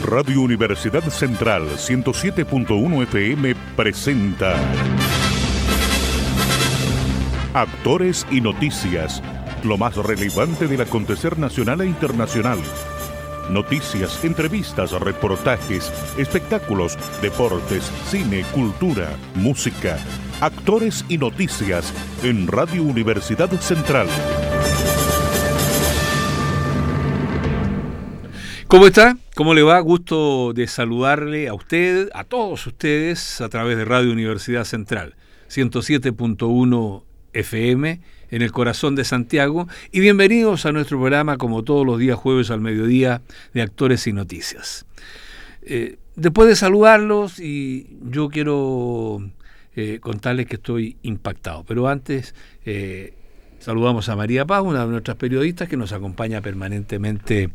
Radio Universidad Central 107.1 FM presenta Actores y Noticias, lo más relevante del acontecer nacional e internacional. Noticias, entrevistas, reportajes, espectáculos, deportes, cine, cultura, música. Actores y Noticias en Radio Universidad Central. ¿Cómo está? ¿Cómo le va? Gusto de saludarle a usted, a todos ustedes, a través de Radio Universidad Central, 107.1 FM, en el corazón de Santiago, y bienvenidos a nuestro programa, como todos los días jueves al mediodía, de Actores y Noticias. Después de saludarlos, y yo quiero contarles que estoy impactado, pero antes saludamos a María Paz, una de nuestras periodistas que nos acompaña permanentemente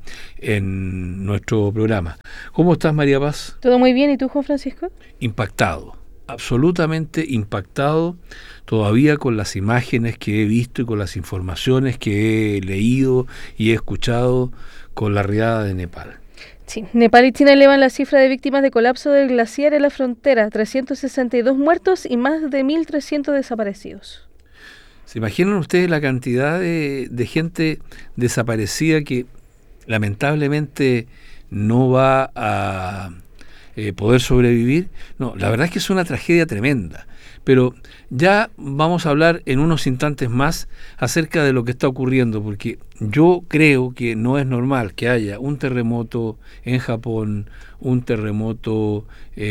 en nuestro programa. ¿Cómo estás, María Paz? Todo muy bien, ¿y tú, Juan Francisco? Impactado, absolutamente impactado, todavía con las imágenes que he visto y con las informaciones que he leído y he escuchado con la riada de Nepal. Sí, Nepal y China elevan la cifra de víctimas de colapso del glaciar en la frontera, 362 muertos y más de 1.300 desaparecidos. ¿Se imaginan ustedes la cantidad de gente desaparecida que lamentablemente no va a poder sobrevivir? No, la verdad es que es una tragedia tremenda, pero ya vamos a hablar en unos instantes más acerca de lo que está ocurriendo, porque yo creo que no es normal que haya un terremoto en Japón, un terremoto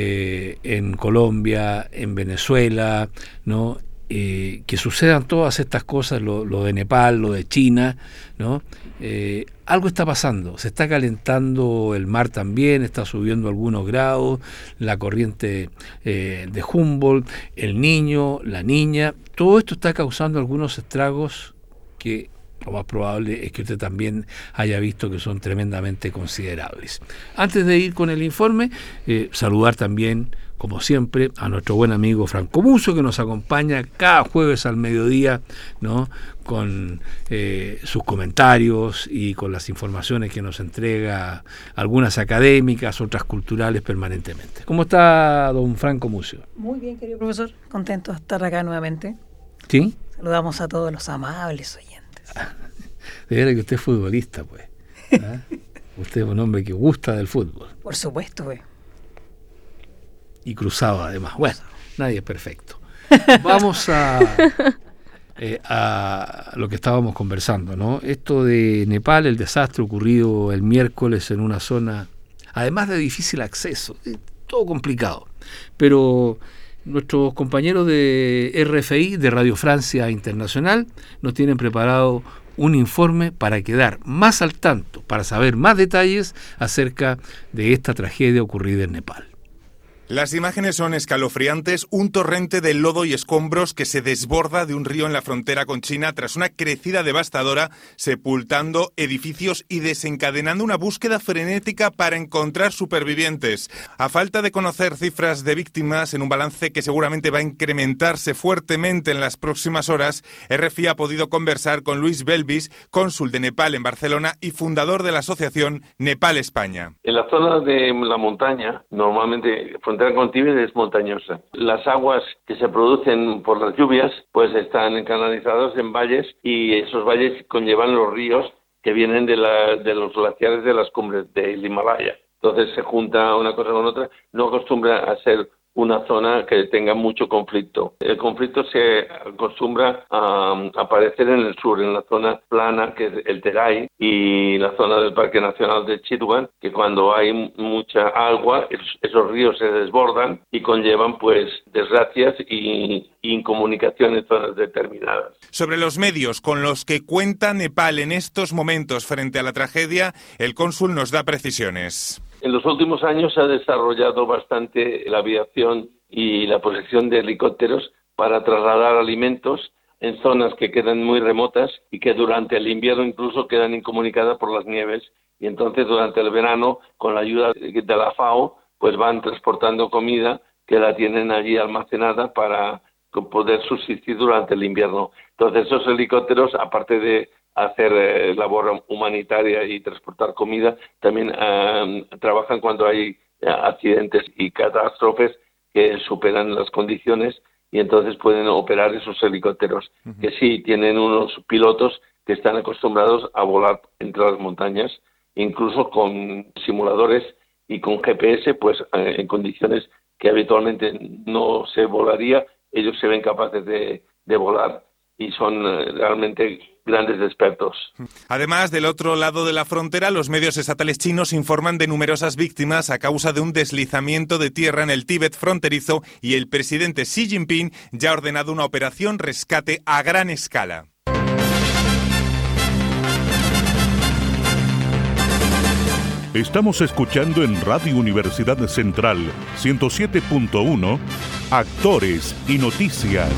en Colombia, en Venezuela, ¿no? Que sucedan todas estas cosas, lo de Nepal, lo de China, ¿no? Algo está pasando, se está calentando el mar también, está subiendo algunos grados, la corriente de Humboldt, el niño, la niña, todo esto está causando algunos estragos que lo más probable es que usted también haya visto que son tremendamente considerables. Antes de ir con el informe, saludar también, como siempre, a nuestro buen amigo Franco Musso, que nos acompaña cada jueves al mediodía, ¿no? Con sus comentarios y con las informaciones que nos entrega, algunas académicas, otras culturales, permanentemente. ¿Cómo está don Franco Musso? Muy bien, querido profesor, contento de estar acá nuevamente. ¿Sí? Saludamos a todos los amables oyentes. De verdad que usted es futbolista, pues. ¿Ah? Usted es un hombre que gusta del fútbol. Por supuesto, pues. Y cruzado además. Bueno, nadie es perfecto. Vamos a lo que estábamos conversando, ¿no? Esto de Nepal, el desastre ocurrido el miércoles en una zona, además de difícil acceso, todo complicado. Pero nuestros compañeros de RFI, de Radio Francia Internacional, nos tienen preparado un informe para quedar más al tanto, para saber más detalles acerca de esta tragedia ocurrida en Nepal. Las imágenes son escalofriantes, un torrente de lodo y escombros que se desborda de un río en la frontera con China tras una crecida devastadora, sepultando edificios y desencadenando una búsqueda frenética para encontrar supervivientes. A falta de conocer cifras de víctimas en un balance que seguramente va a incrementarse fuertemente en las próximas horas, RFI ha podido conversar con Luis Belvis, cónsul de Nepal en Barcelona y fundador de la asociación Nepal España. En la zona de la montaña, normalmente frontera con Tíbet es montañosa. Las aguas que se producen por las lluvias pues están canalizadas en valles y esos valles conllevan los ríos que vienen de los glaciares de las cumbres del Himalaya. Entonces se junta una cosa con otra. No acostumbra a ser una zona que tenga mucho conflicto. El conflicto se acostumbra a aparecer en el sur, en la zona plana, que es el Terai, y la zona del Parque Nacional de Chitwan, que cuando hay mucha agua, esos ríos se desbordan y conllevan pues desgracias y incomunicación en zonas determinadas. Sobre los medios con los que cuenta Nepal en estos momentos frente a la tragedia, el cónsul nos da precisiones. En los últimos años se ha desarrollado bastante la aviación y la posesión de helicópteros para trasladar alimentos en zonas que quedan muy remotas y que durante el invierno incluso quedan incomunicadas por las nieves. Y entonces durante el verano, con la ayuda de la FAO, pues van transportando comida que la tienen allí almacenada para poder subsistir durante el invierno. Entonces esos helicópteros, aparte de hacer labor humanitaria y transportar comida, también trabajan cuando hay accidentes y catástrofes que superan las condiciones, y entonces pueden operar esos helicópteros, que sí tienen unos pilotos que están acostumbrados a volar entre las montañas, incluso con simuladores y con GPS, pues en condiciones que habitualmente no se volaría, ellos se ven capaces de volar y son realmente grandes expertos. Además, del otro lado de la frontera, los medios estatales chinos informan de numerosas víctimas a causa de un deslizamiento de tierra en el Tíbet fronterizo, y el presidente Xi Jinping ya ha ordenado una operación rescate a gran escala. Estamos escuchando en Radio Universidad Central 107.1 Actores y Noticias.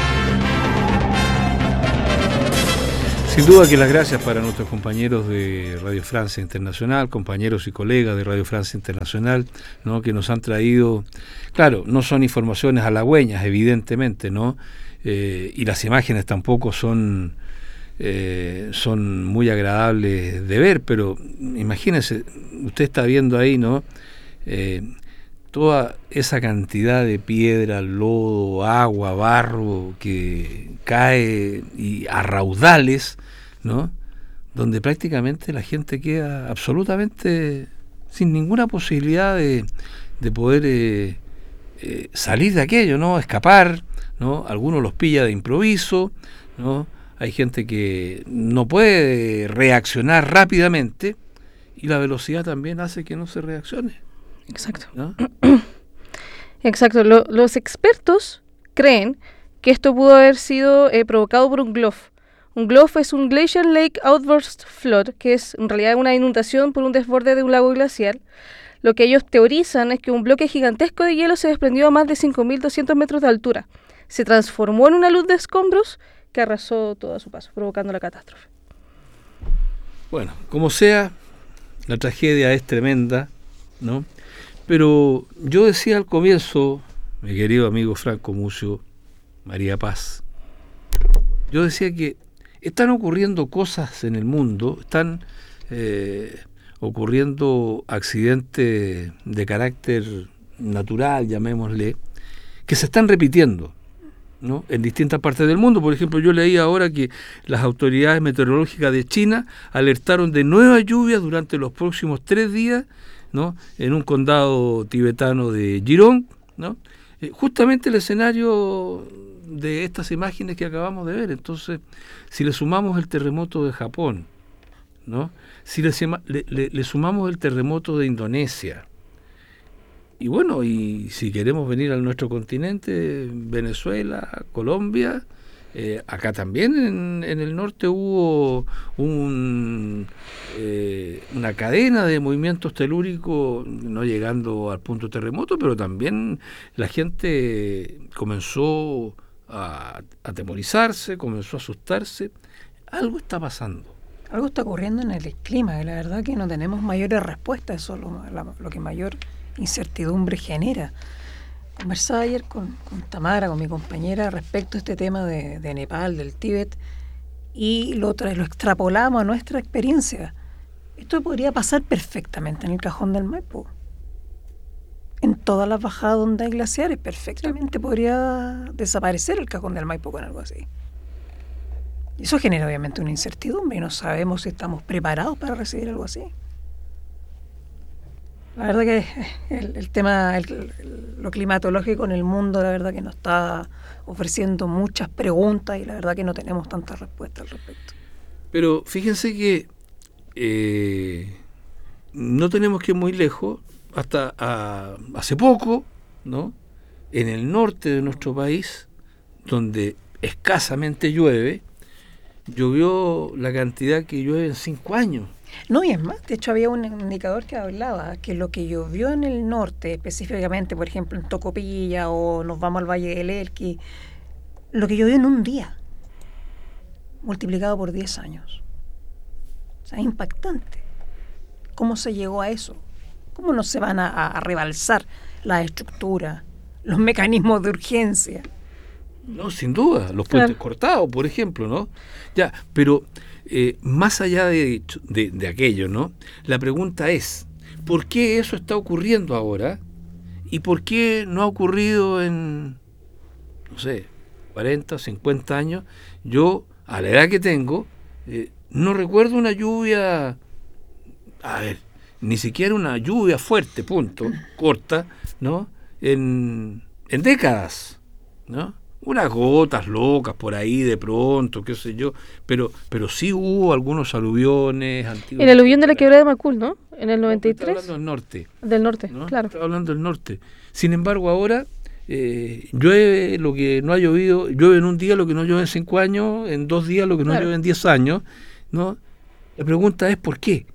Sin duda que las gracias para nuestros compañeros de Radio Francia Internacional, compañeros y colegas de Radio Francia Internacional, ¿no?, que nos han traído, claro, no son informaciones halagüeñas, evidentemente, ¿no? Y las imágenes tampoco son muy agradables de ver, pero imagínense, usted está viendo ahí, ¿no?, toda esa cantidad de piedra, lodo, agua, barro que cae y a raudales, ¿no?, donde prácticamente la gente queda absolutamente sin ninguna posibilidad de poder salir de aquello, ¿no?, escapar, ¿no? Algunos los pilla de improviso, ¿no? Hay gente que no puede reaccionar rápidamente, y la velocidad también hace que no se reaccione. Exacto. ¿No? Exacto. Los expertos creen que esto pudo haber sido provocado por un GLOF. Un GLOF es un Glacial Lake Outburst Flood, que es en realidad una inundación por un desborde de un lago glacial. Lo que ellos teorizan es que un bloque gigantesco de hielo se desprendió a más de 5.200 metros de altura. Se transformó en una luz de escombros que arrasó todo a su paso, provocando la catástrofe. Bueno, como sea, la tragedia es tremenda, ¿no? Pero yo decía al comienzo, mi querido amigo Franco Mucio, María Paz, yo decía que están ocurriendo cosas en el mundo, están ocurriendo accidentes de carácter natural, llamémosle, que se están repitiendo, ¿no?, en distintas partes del mundo. Por ejemplo, yo leí ahora que las autoridades meteorológicas de China alertaron de nuevas lluvias durante los próximos 3 días, ¿no?, en un condado tibetano de Jirong, ¿no? Justamente el escenario de estas imágenes que acabamos de ver. Entonces, si le sumamos el terremoto de Japón, ¿no?, si le sumamos el terremoto de Indonesia, y bueno, y si queremos venir a nuestro continente, Venezuela, Colombia, acá también en el norte hubo una cadena de movimientos telúricos, no llegando al punto terremoto, pero también la gente comenzó a atemorizarse, comenzó a asustarse. Algo está pasando. Algo está ocurriendo en el clima, y la verdad que no tenemos mayores respuestas, eso es lo que mayor incertidumbre genera. Conversaba ayer con Tamara, con mi compañera, respecto a este tema de Nepal, del Tíbet, y lo extrapolamos a nuestra experiencia. Esto podría pasar perfectamente en el Cajón del Maipo. En todas las bajadas donde hay glaciares, perfectamente podría desaparecer el Cajón del Maipo con algo así. Y eso genera obviamente una incertidumbre, y no sabemos si estamos preparados para recibir algo así. La verdad que el tema, lo climatológico en el mundo, la verdad que nos está ofreciendo muchas preguntas, y la verdad que no tenemos tantas respuestas al respecto. Pero fíjense que no tenemos que ir muy lejos, hasta hace poco, ¿no?, en el norte de nuestro país, donde escasamente llueve, llovió la cantidad que llueve en 5 años. No, y es más, de hecho había un indicador que hablaba que lo que llovió en el norte, específicamente, por ejemplo, en Tocopilla, o nos vamos al Valle del Elqui, lo que llovió en un día, multiplicado por 10 años. O sea, es impactante. ¿Cómo se llegó a eso? ¿Cómo no se van a rebalsar las estructuras, los mecanismos de urgencia? No, sin duda, los puentes cortados, por ejemplo, ¿no? Ya, pero más allá de aquello, ¿no? La pregunta es, ¿por qué eso está ocurriendo ahora? ¿Y por qué no ha ocurrido en, no sé, 40, 50 años? Yo, a la edad que tengo, no recuerdo una lluvia, a ver, ni siquiera una lluvia fuerte, punto, corta, ¿no? En décadas, ¿no? Unas gotas locas por ahí de pronto, qué sé yo, pero sí hubo algunos aluviones antiguos. El aluvión de la quebrada de Macul, ¿no? En el 93. Estoy hablando del norte. Del norte, ¿no? claro. Estoy hablando del norte. Sin embargo, ahora llueve lo que no ha llovido, llueve en un día lo que no llueve en 5 años, en 2 días lo que no llueve en 10 años, ¿no? La pregunta es ¿por qué?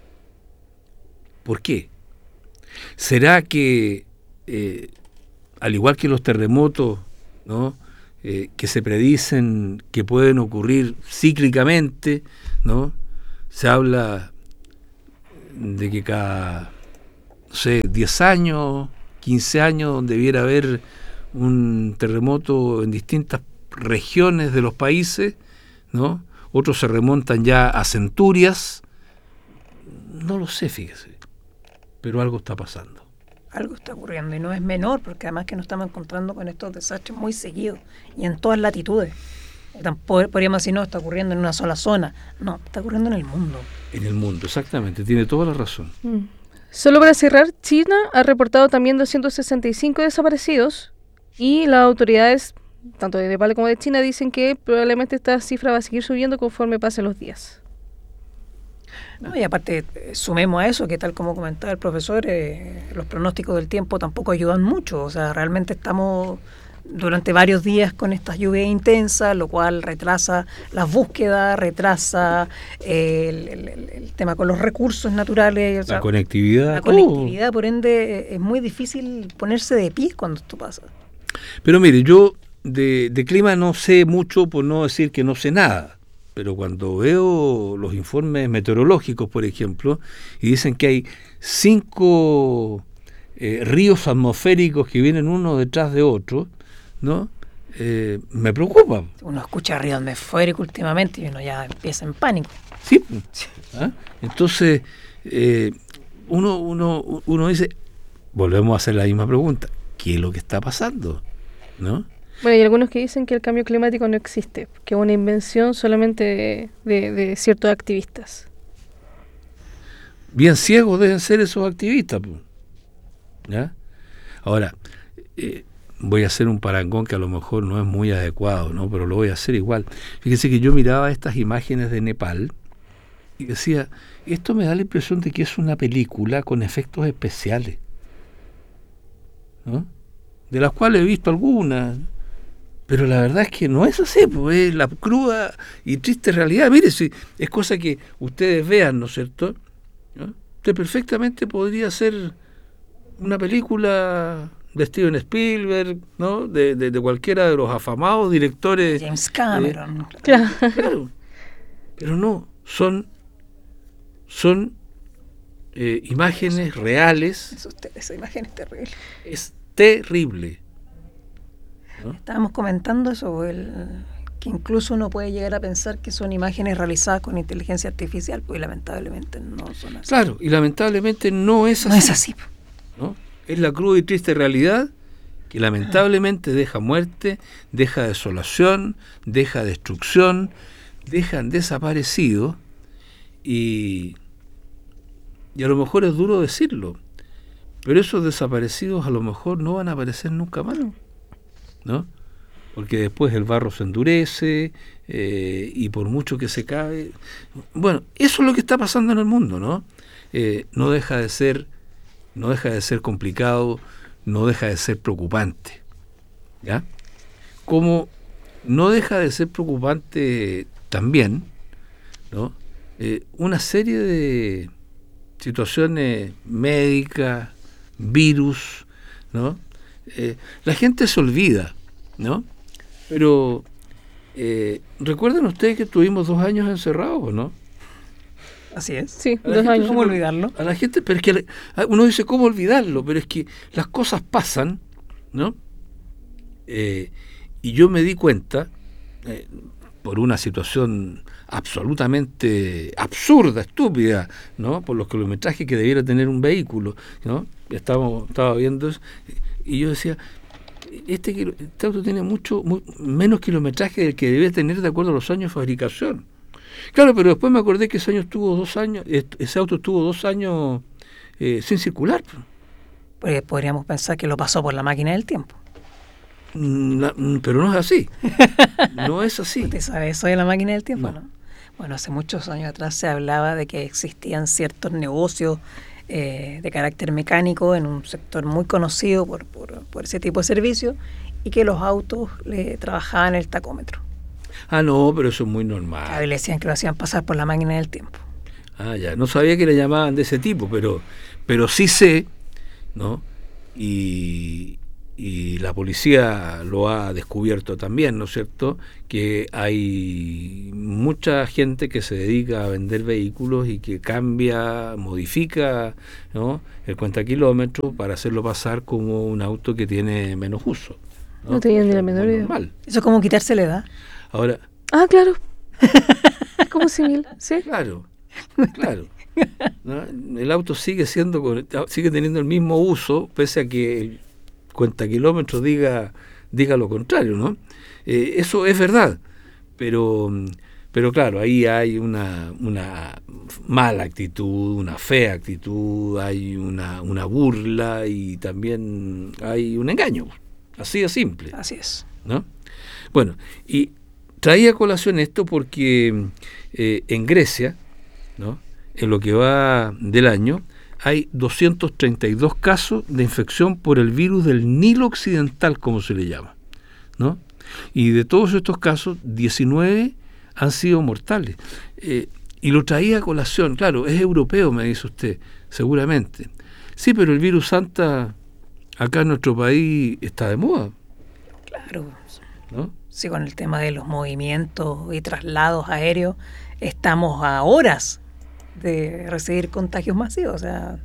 ¿Por qué? ¿Será que, al igual que los terremotos, ¿no? Que se predicen que pueden ocurrir cíclicamente, ¿no? Se habla de que cada, no sé, 10 años, 15 años debiera haber un terremoto en distintas regiones de los países, ¿no? Otros se remontan ya a centurias. No lo sé, fíjese, pero algo está pasando. Algo está ocurriendo y no es menor, porque además que nos estamos encontrando con estos desastres muy seguidos y en todas latitudes. Tampoco podríamos decir, no, está ocurriendo en una sola zona. No, está ocurriendo en el mundo. En el mundo, exactamente, tiene toda la razón. Solo para cerrar, China ha reportado también 265 desaparecidos y las autoridades, tanto de Nepal como de China, dicen que probablemente esta cifra va a seguir subiendo conforme pasen los días. No, y aparte, sumemos a eso, que tal como comentaba el profesor, los pronósticos del tiempo tampoco ayudan mucho. O sea, realmente estamos durante varios días con estas lluvias intensas, lo cual retrasa las búsquedas, retrasa el tema con los recursos naturales. O sea, conectividad. La conectividad, por ende, es muy difícil ponerse de pie cuando esto pasa. Pero mire, yo de clima no sé mucho, por no decir que no sé nada. Pero cuando veo los informes meteorológicos, por ejemplo, y dicen que hay 5 ríos atmosféricos que vienen uno detrás de otro, ¿no? Me preocupa. Uno escucha río atmosférico últimamente y uno ya empieza en pánico. Sí. ¿Ah? Entonces, uno dice, volvemos a hacer la misma pregunta, ¿qué es lo que está pasando? ¿No? Bueno, hay algunos que dicen que el cambio climático no existe, que es una invención solamente de ciertos activistas. Bien ciegos deben ser esos activistas, ¿ya? Ahora, voy a hacer un parangón que a lo mejor no es muy adecuado, ¿no? Pero lo voy a hacer igual. Fíjense que yo miraba estas imágenes de Nepal y decía, esto me da la impresión de que es una película con efectos especiales, ¿no? De las cuales he visto algunas. Pero la verdad es que no es así, pues es la cruda y triste realidad. Mire, si es cosa que ustedes vean, ¿no es cierto? ¿No? Usted perfectamente podría ser una película de Steven Spielberg, ¿no? De cualquiera de los afamados directores. James Cameron. Claro. Pero no, son imágenes reales. Esa imagen es terrible. Es terrible. ¿No? Estábamos comentando eso, que incluso uno puede llegar a pensar que son imágenes realizadas con inteligencia artificial, pues lamentablemente no son así. Claro, y lamentablemente no es así. No es así. ¿No? Es la cruda y triste realidad que lamentablemente deja muerte, deja desolación, deja destrucción, dejan desaparecidos y a lo mejor es duro decirlo, pero esos desaparecidos a lo mejor no van a aparecer nunca más, ¿no? Porque después el barro se endurece y por mucho que se cae, bueno, eso es lo que está pasando en el mundo, ¿no? No deja de ser complicado, no deja de ser preocupante, ¿ya? Como no deja de ser preocupante también, ¿no? Una serie de situaciones médicas, virus, ¿no? La gente se olvida, ¿no? Pero recuerden ustedes que estuvimos 2 años encerrados, ¿no? Así es. Sí, 2 años. ¿Cómo olvidarlo? A la gente, pero es que uno dice, ¿cómo olvidarlo? Pero es que las cosas pasan, ¿no? Y Y yo me di cuenta, por una situación absolutamente absurda, estúpida, ¿no? Por los kilometrajes que debiera tener un vehículo, ¿no? Estaba viendo eso, y yo decía, este auto tiene menos kilometraje del que debe tener de acuerdo a los años de fabricación. Claro, pero después me acordé que ese auto estuvo 2 años sin circular. Pues podríamos pensar que lo pasó por la máquina del tiempo. Pero no es así. No es así. ¿Usted sabe eso de la máquina del tiempo, No. no? Bueno, hace muchos años atrás se hablaba de que existían ciertos negocios de carácter mecánico en un sector muy conocido por ese tipo de servicio, y que los autos le trabajaban el tacómetro. No, pero eso es muy A normal. ver, le decían que lo hacían pasar por la máquina del tiempo. Ya, no sabía que le llamaban de ese tipo, pero sí sé, ¿no? Y la policía lo ha descubierto también, ¿no es cierto?, que hay mucha gente que se dedica a vender vehículos y que modifica, ¿no?, el cuentakilómetros para hacerlo pasar como un auto que tiene menos uso. No tenía ni la menor Muy idea. normal. Eso es como quitarse la edad. Ahora, Claro. Como símil, ¿sí? claro. ¿No? El auto sigue teniendo el mismo uso, pese a que el cuentakilómetros diga lo contrario, ¿no? Eso es verdad, pero claro, ahí hay una mala actitud, una fea actitud, hay una burla y también hay un engaño, así de simple. Así es. ¿No? Bueno, y traía a colación esto porque en Grecia, ¿no?, en lo que va del año, hay 232 casos de infección por el virus del Nilo Occidental, como se le llama, ¿no? Y de todos estos casos, 19 han sido mortales. Y lo traía a colación, claro, es europeo, me dice usted, seguramente. Sí, pero el virus Santa acá en nuestro país está de moda, Claro. ¿no? Sí, con el tema de los movimientos y traslados aéreos, estamos a horas de recibir contagios masivos. O sea,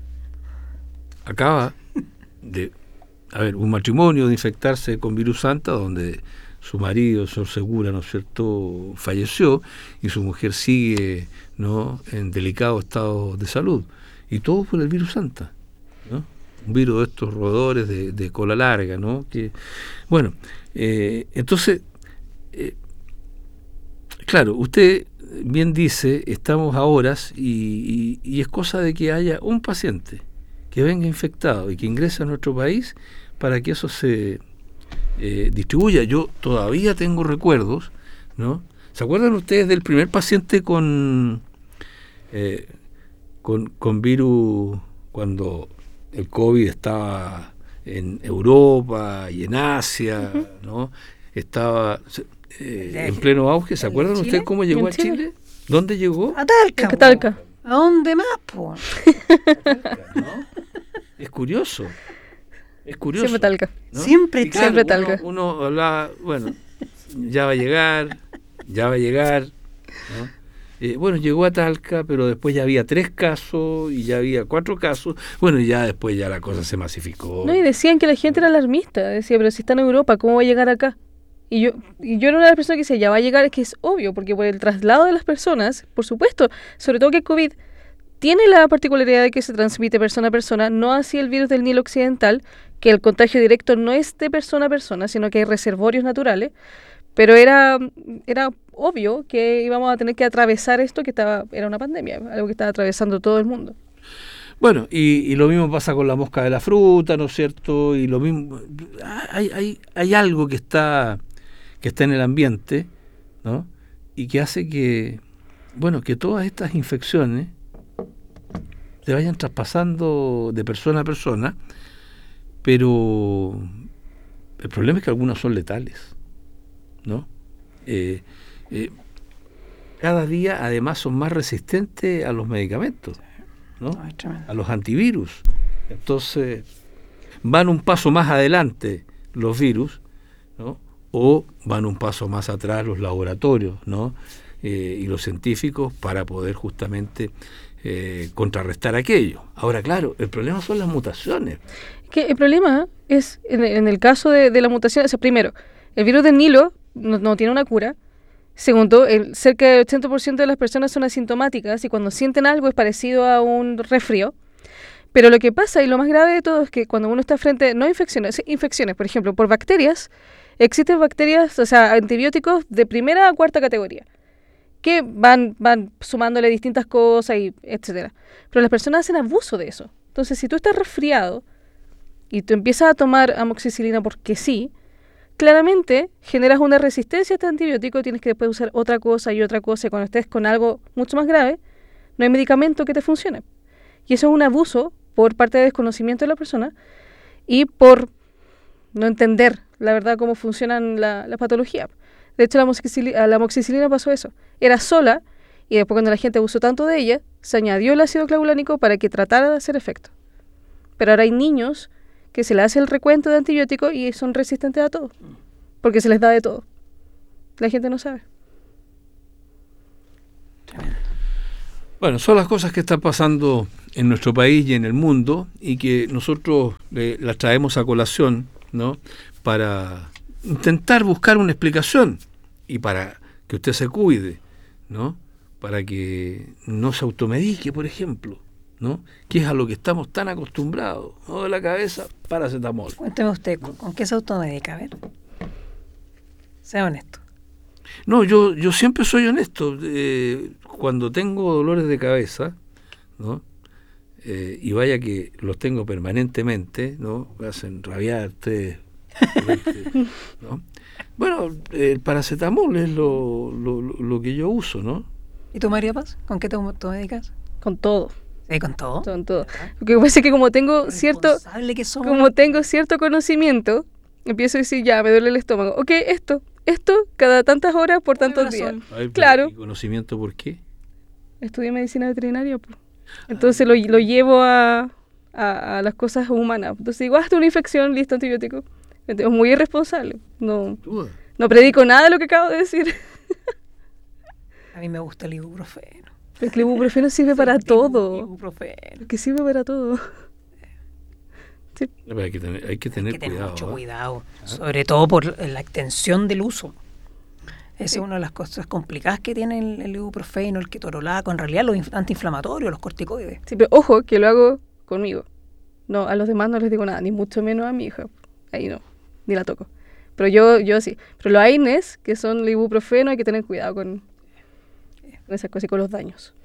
Acaba de haber un matrimonio de infectarse con virus Santa, donde su marido, Sor Segura, ¿no es cierto?, falleció, y su mujer sigue, ¿no?, en delicado estado de salud. Y todo por el virus Santa, ¿no? Un virus de estos roedores de cola larga, ¿no? Bueno, entonces, claro, usted bien dice, estamos a horas y es cosa de que haya un paciente que venga infectado y que ingrese a nuestro país para que eso se distribuya. Yo todavía tengo recuerdos, ¿no? ¿Se acuerdan ustedes del primer paciente con virus cuando el COVID estaba en Europa y en Asia, ¿no? Estaba en pleno auge? ¿Se acuerdan Chile? ustedes cómo llegó ¿En a Chile? Chile? ¿Dónde llegó? a Talca. ¿Qué Talca? ¿A dónde más, po? ¿No? Es curioso. Es curioso. Siempre Talca. ¿no? Siempre Y claro, Siempre Talca. uno hablaba, bueno, ya va a llegar, ¿no? Bueno, llegó a Talca, pero después ya había 3 casos y ya había 4 casos. Bueno, y ya después ya la cosa se masificó. No, y decían que la gente era alarmista. Decía, pero si está en Europa, ¿cómo va a llegar acá? Y yo era una de las personas que decía, ya va a llegar, es que es obvio, porque por el traslado de las personas, por supuesto, sobre todo que el COVID tiene la particularidad de que se transmite persona a persona, no así el virus del Nilo Occidental, que el contagio directo no es de persona a persona, sino que hay reservorios naturales, pero era obvio que íbamos a tener que atravesar esto, que era una pandemia, algo que estaba atravesando todo el mundo. Bueno, y lo mismo pasa con la mosca de la fruta, ¿no es cierto? Y lo mismo, hay algo que está en el ambiente, ¿no? Y que hace que todas estas infecciones se vayan traspasando de persona a persona, pero el problema es que algunas son letales, ¿no? Cada día además son más resistentes a los medicamentos, ¿no? Ay, tremendo. A los antivirus. Entonces van un paso más adelante los virus, ¿no? O van un paso más atrás los laboratorios, ¿no? Y los científicos para poder justamente contrarrestar aquello. Ahora, claro, el problema son las mutaciones. Que el problema es, en el caso de la mutación, o sea, primero, El virus del Nilo no tiene una cura. Segundo, cerca del 80% de las personas son asintomáticas y cuando sienten algo es parecido a un resfrío. Pero lo que pasa, y lo más grave de todo, es que cuando uno está frente, no a infecciones, por ejemplo, por bacterias, existen bacterias, o sea, antibióticos de primera a cuarta categoría, que van sumándole distintas cosas, y etcétera. Pero las personas hacen abuso de eso. Entonces, si tú estás resfriado y tú empiezas a tomar amoxicilina porque sí, claramente generas una resistencia a este antibiótico, tienes que después usar otra cosa, y cuando estés con algo mucho más grave, no hay medicamento que te funcione. Y eso es un abuso por parte de desconocimiento de la persona y por no entender la verdad cómo funcionan la patología. De hecho, la amoxicilina pasó eso. Era sola y después cuando la gente abusó tanto de ella, se añadió el ácido clavulánico para que tratara de hacer efecto. Pero ahora hay niños que se les hace el recuento de antibióticos y son resistentes a todo, porque se les da de todo. La gente no sabe. Bueno, son las cosas que están pasando en nuestro país y en el mundo y que nosotros las traemos a colación, ¿no? Para intentar buscar una explicación y para que usted se cuide, ¿no? Para que no se automedique, por ejemplo, ¿no? Que es a lo que estamos tan acostumbrados, ¿no? De la cabeza, paracetamol. Cuénteme usted, ¿con qué se automedica? A ver, sea honesto. No, yo siempre soy honesto. Cuando tengo dolores de cabeza, ¿no? Y vaya que los tengo permanentemente, ¿no? Me hacen rabiar ustedes, ¿no? Bueno, el paracetamol es lo que yo uso, ¿no? ¿Y tú, María Paz? ¿Con qué te automedicas? Con todo. Sí, con todo. Con todo. Lo que pasa es que como tengo cierto conocimiento, empiezo a decir, ya, me duele el estómago. Ok, esto cada tantas horas por tantos días. Ver, claro. ¿Y conocimiento por qué? Estudié medicina veterinaria, pues. Entonces lo llevo a las cosas humanas. Entonces digo, hasta una infección, listo, antibiótico. Es muy irresponsable. No predico nada de lo que acabo de decir. A mí me gusta el ibuprofeno. El ibuprofeno sirve para todo. Ibuprofeno. Que sirve para todo. Sí. Hay que tener cuidado. Mucho cuidado, sobre todo por la extensión del uso. Esa es una de las cosas complicadas que tiene el ibuprofeno, el ketorolaco, en realidad los antiinflamatorios, los corticoides. Sí, pero ojo, que lo hago conmigo. No, a los demás no les digo nada, ni mucho menos a mi hija. Ahí no, ni la toco. Pero yo sí. Pero los AINES, que son el ibuprofeno, hay que tener cuidado con esas cosas y con los daños.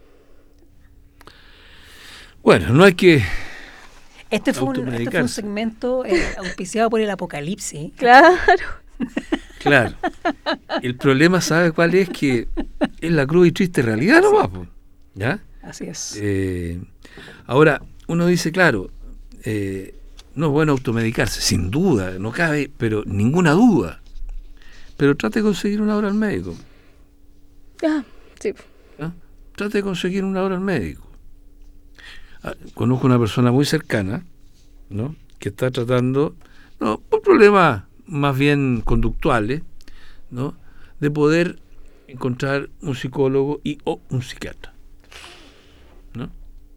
Bueno, no hay que... Este fue un segmento auspiciado por el Apocalipsis. Claro. Claro. El problema, ¿sabe cuál es? Que es la cruda y triste realidad nomás, ¿ya? Así es. Ahora, uno dice, claro, no es bueno automedicarse, sin duda, no cabe, pero ninguna duda. Pero trate de conseguir una hora al médico. Sí. ¿Ah? Trate de conseguir una hora al médico. Conozco una persona muy cercana, ¿no? Que está tratando, por problemas más bien conductuales, ¿no? De poder encontrar un psicólogo o un psiquiatra, ¿no?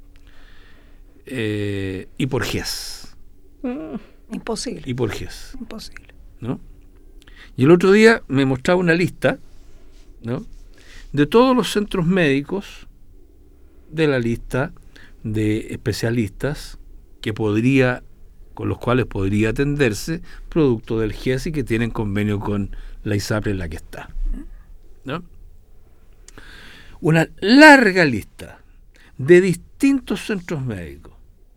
Y por GES. Imposible. Y por GES. Imposible. ¿No? Y el otro día me mostraba una lista, ¿no? De todos los centros médicos, de la lista de especialistas con los cuales podría atenderse producto del GES y que tienen convenio con la ISAPRE en la que está, ¿no? Una larga lista de distintos centros médicos.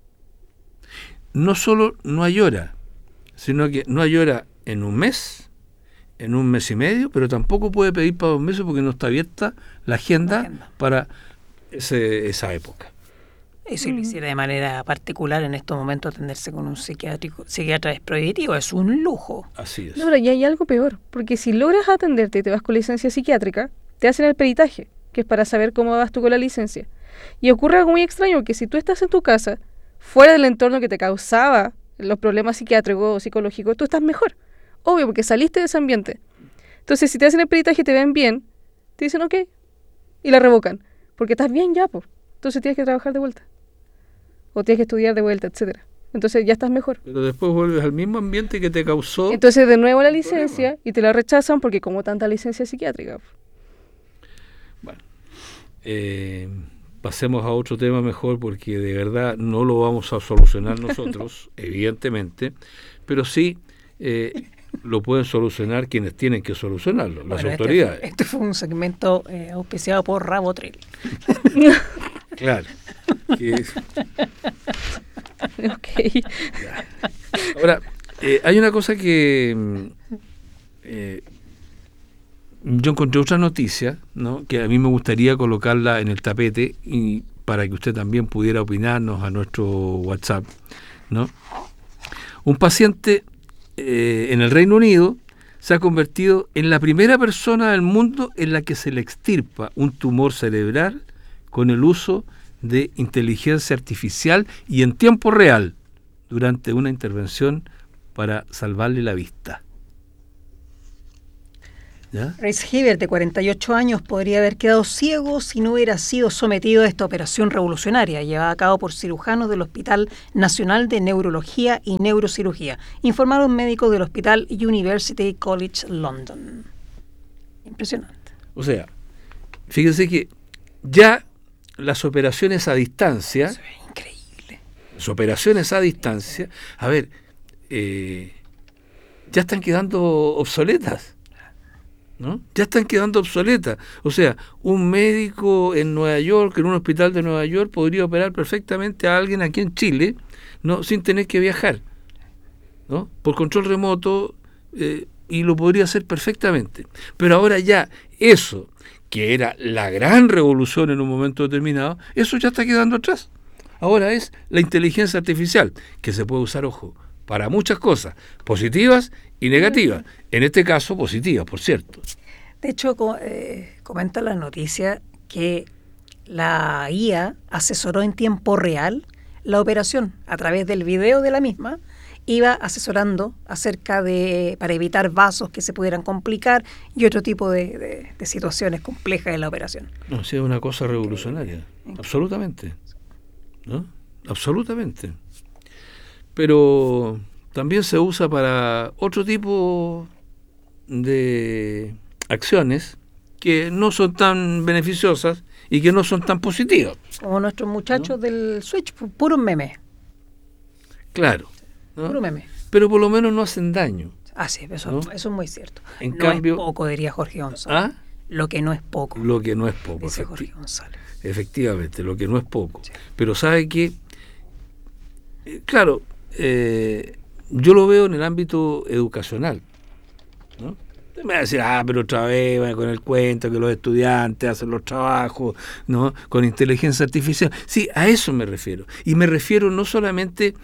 No solo no hay hora, sino que no hay hora en un mes y medio, pero tampoco puede pedir para 2 meses porque no está abierta la agenda para esa época. Y si lo hiciera de manera particular en estos momentos, atenderse con un psiquiatra es prohibitivo, es un lujo. Así es. No, pero ya hay algo peor, porque si logras atenderte y te vas con licencia psiquiátrica, te hacen el peritaje, que es para saber cómo vas tú con la licencia. Y ocurre algo muy extraño, que si tú estás en tu casa, fuera del entorno que te causaba los problemas psiquiátricos o psicológicos, tú estás mejor. Obvio, porque saliste de ese ambiente. Entonces, si te hacen el peritaje y te ven bien, te dicen ok, y la revocan, porque estás bien ya, pues. Entonces tienes que trabajar de vuelta. O tienes que estudiar de vuelta, etcétera. Entonces ya estás mejor. Pero después vuelves al mismo ambiente que te causó. Entonces de nuevo la licencia y te la rechazan porque como tanta licencia psiquiátrica. Bueno, pasemos a otro tema mejor porque de verdad no lo vamos a solucionar nosotros, evidentemente, pero sí lo pueden solucionar quienes tienen que solucionarlo, las autoridades. Este fue un segmento auspiciado por Rabotril. Claro. Okay. Ahora, hay una cosa que yo encontré otra noticia, ¿no?, que a mí me gustaría colocarla en el tapete y para que usted también pudiera opinarnos a nuestro WhatsApp, ¿no? Un paciente en el Reino Unido se ha convertido en la primera persona del mundo en la que se le extirpa un tumor cerebral con el uso de inteligencia artificial y en tiempo real durante una intervención para salvarle la vista. ¿Ya? Reese Hibbert, de 48 años, podría haber quedado ciego si no hubiera sido sometido a esta operación revolucionaria llevada a cabo por cirujanos del Hospital Nacional de Neurología y Neurocirugía, informaron médicos del Hospital University College London. Impresionante. O sea, fíjense que ya las operaciones a distancia, Eso es increíble. las operaciones a distancia, a ver, ya están quedando obsoletas. ¿No? Ya están quedando obsoletas. O sea, un médico en Nueva York, en un hospital de Nueva York, podría operar perfectamente a alguien aquí en Chile, ¿no?, sin tener que viajar, ¿no?, por control remoto, y lo podría hacer perfectamente. Pero ahora ya eso, que era la gran revolución en un momento determinado, eso ya está quedando atrás. Ahora es la inteligencia artificial, que se puede usar, ojo, para muchas cosas, positivas y negativas. En este caso, positivas, por cierto. De hecho, comenta la noticia que la IA asesoró en tiempo real la operación. A través del video de la misma, iba asesorando acerca de, para evitar vasos que se pudieran complicar y otro tipo de situaciones complejas en la operación. No, sí, es una cosa revolucionaria, absolutamente, ¿no? Absolutamente. Pero también se usa para otro tipo de acciones que no son tan beneficiosas y que no son tan positivas. Como nuestros muchachos, ¿no?, del Switch, puro meme. Claro, ¿no?, Puro meme. pero por lo menos no hacen daño. Ah, sí, eso, ¿no?, eso es muy cierto. En no cambio, es poco, diría Jorge González. ¿ah? Lo que no es poco. Lo que no es poco. Dice Jorge González. Efectivamente, lo que no es poco. Sí. Pero sabe que, claro, yo lo veo en el ámbito educacional, ¿no? Me va a decir, pero otra vez bueno, con el cuento que los estudiantes hacen los trabajos, ¿no?, con inteligencia artificial. Sí, a eso me refiero. Y me refiero no solamente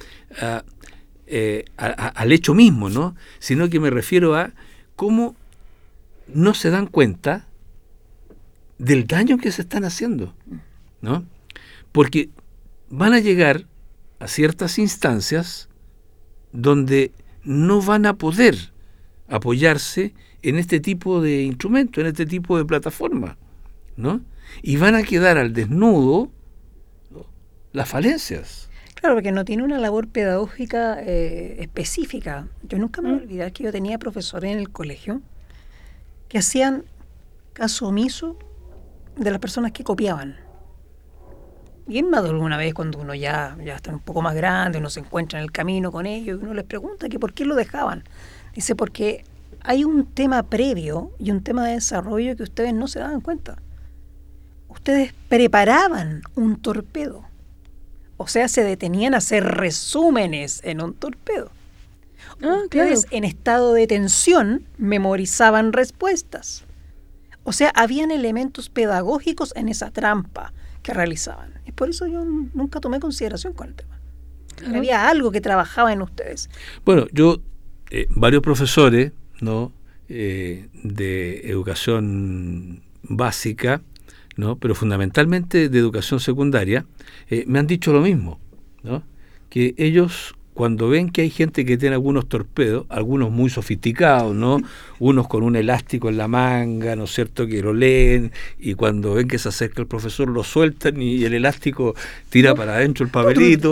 al hecho mismo, ¿no?, sino que me refiero a cómo no se dan cuenta del daño que se están haciendo, ¿no? Porque van a llegar a ciertas instancias donde no van a poder apoyarse en este tipo de instrumentos, en este tipo de plataforma, ¿no? Y van a quedar al desnudo, ¿no?, las falencias. Claro, porque no tiene una labor pedagógica específica. Yo nunca me voy a olvidar que yo tenía profesores en el colegio que hacían caso omiso de las personas que copiaban. Bien más de alguna vez cuando uno ya está un poco más grande, uno se encuentra en el camino con ellos y uno les pregunta que por qué lo dejaban. Dice, porque hay un tema previo y un tema de desarrollo que ustedes no se daban cuenta. Ustedes preparaban un torpedo. O sea, se detenían a hacer resúmenes en un torpedo. Ustedes, claro, en estado de tensión memorizaban respuestas. O sea, habían elementos pedagógicos en esa trampa que realizaban. Y por eso yo nunca tomé consideración con el tema. Claro. Había algo que trabajaba en ustedes. Bueno, yo, varios profesores, ¿no?, de educación básica, ¿no?, pero fundamentalmente de educación secundaria, me han dicho lo mismo, ¿no?, que ellos, cuando ven que hay gente que tiene algunos torpedos, algunos muy sofisticados, ¿no?, unos con un elástico en la manga, ¿no es cierto?, que lo leen, y cuando ven que se acerca el profesor lo sueltan y el elástico tira para adentro el papelito,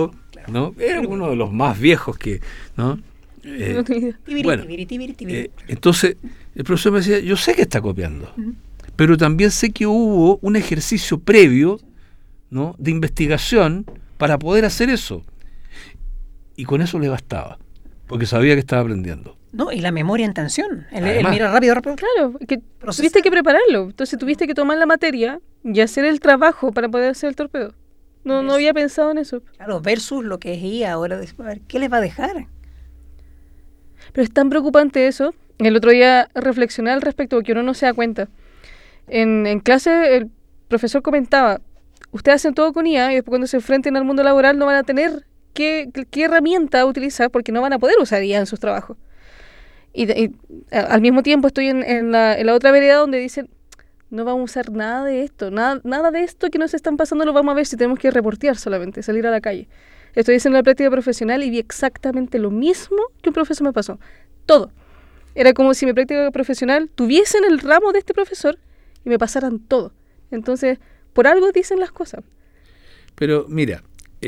¿no? Era uno de los más viejos que, ¿no? Bueno, entonces el profesor me decía, yo sé que está copiando, pero también sé que hubo un ejercicio previo, ¿no?, de investigación para poder hacer eso. Y con eso le bastaba, porque sabía que estaba aprendiendo. No, y la memoria en tensión. El Además, mira rápido. Claro, que tuviste que prepararlo. Entonces tuviste que tomar la materia y hacer el trabajo para poder hacer el torpedo. No había pensado en eso. Claro, versus lo que es IA ahora. A ver, ¿qué les va a dejar? Pero es tan preocupante eso. El otro día reflexioné al respecto porque uno no se da cuenta. En clase el profesor comentaba, ustedes hacen todo con IA y después cuando se enfrenten al mundo laboral no van a tener qué herramienta utilizar porque no van a poder usar IA en sus trabajos. Y al mismo tiempo estoy en la otra vereda donde dicen, no vamos a usar nada de esto, nada de esto que nos están pasando lo vamos a ver si tenemos que reportear solamente, salir a la calle. Estoy haciendo la práctica profesional y vi exactamente lo mismo que un profesor me pasó. Todo. Era como si mi práctica profesional tuviesen el ramo de este profesor y me pasaran todo. Entonces, por algo dicen las cosas. Pero mira,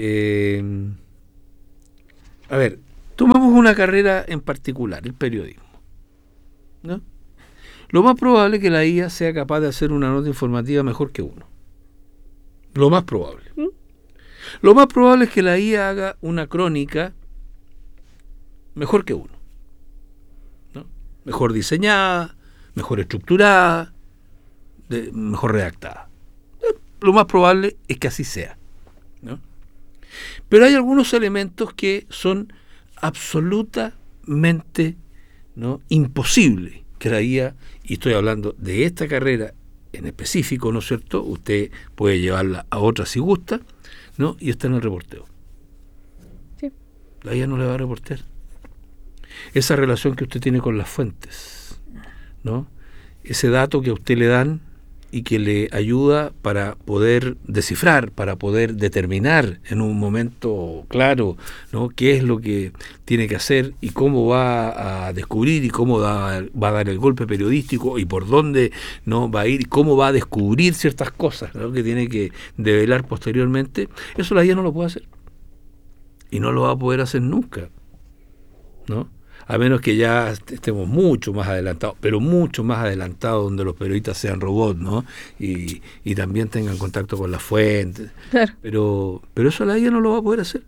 a ver, tomamos una carrera en particular, el periodismo, ¿no? Lo más probable es que la IA sea capaz de hacer una nota informativa mejor que uno. Lo más probable. Lo más probable es que la IA haga una crónica mejor que uno, ¿no? Mejor diseñada, mejor estructurada, mejor redactada. Lo más probable es que así sea, ¿no? Pero hay algunos elementos que son absolutamente, ¿no?, imposibles que la IA, y estoy hablando de esta carrera en específico, ¿no es cierto? Usted puede llevarla a otra si gusta, ¿no? Y está en el reporteo. Sí. La IA no le va a reportear. Esa relación que usted tiene con las fuentes, ¿no? Ese dato que a usted le dan y que le ayuda para poder descifrar, para poder determinar en un momento claro, ¿no?, qué es lo que tiene que hacer y cómo va a descubrir y cómo va a dar el golpe periodístico y por dónde, ¿no?, va a ir y cómo va a descubrir ciertas cosas, ¿no?, que tiene que develar posteriormente. Eso la IA no lo puede hacer y no lo va a poder hacer nunca, ¿no? A menos que ya estemos mucho más adelantados, pero mucho más adelantados, donde los periodistas sean robots, ¿no? Y también tengan contacto con las fuentes. Claro. Pero eso la IA no lo va a poder hacer.